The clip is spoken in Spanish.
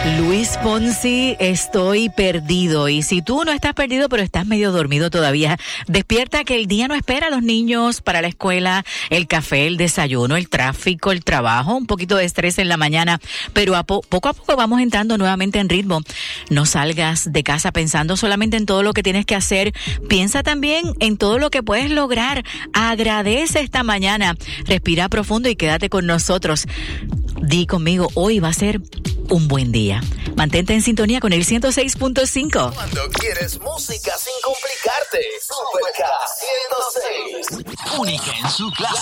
Luis Fonsi, estoy perdido. Y si tú no estás perdido, pero estás medio dormido todavía, despierta que el día no espera a los niños para la escuela, el café, el desayuno, el tráfico, el trabajo, un poquito de estrés en la mañana, pero poco a poco vamos entrando nuevamente en ritmo. No salgas de casa pensando solamente en todo lo que tienes que hacer. Piensa también en todo lo que puedes lograr. Agradece esta mañana. Respira profundo y quédate con nosotros. Di conmigo, hoy va a ser un buen día. Mantente en sintonía con el 106.5. Cuando quieres música sin complicarte, Super K 106. Única en su clase.